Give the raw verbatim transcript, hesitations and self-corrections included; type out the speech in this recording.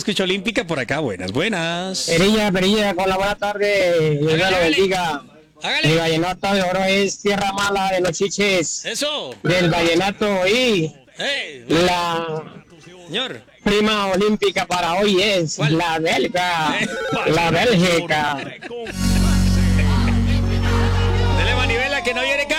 escucha olímpica por acá. Buenas, buenas. Perilla, Perilla, con la buena tarde. Dios Hágale, lo hágale. bendiga. Hágale. El vallenato de oro es tierra mala de los chiches Eso. del vallenato y Hey, la señor. prima olímpica para hoy es ¿Cuál? la belga, Eh, la Bélgica. Dele manivela que no viene